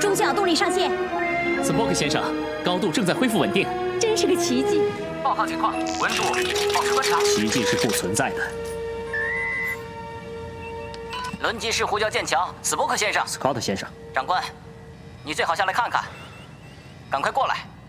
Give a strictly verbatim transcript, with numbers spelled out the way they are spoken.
中小动力上线。 斯波克先生，高度正在恢复稳定， 真是个奇迹。 报告情况，温度保持观察。 奇迹是不存在的。 轮机式呼叫剑桥，斯波克先生。 斯科特先生， 长官，你最好下来看看，赶快过来。